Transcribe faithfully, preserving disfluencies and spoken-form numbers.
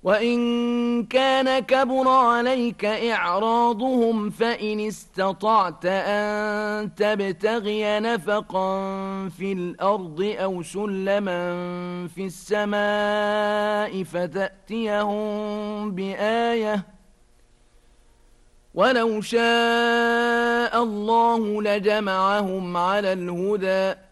وإن كان كبر عليك إعراضهم فإن استطعت أن تبتغي نفقا في الأرض أو سلما في السماء فتأتيهم بآية ولو شاء الله لجمعهم على الهدى